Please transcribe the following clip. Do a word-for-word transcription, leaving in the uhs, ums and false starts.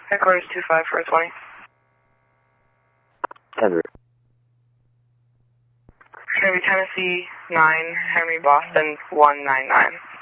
Headquarters two five four twenty. Henry. Henry, Tennessee nine, Henry, Boston one nine nine.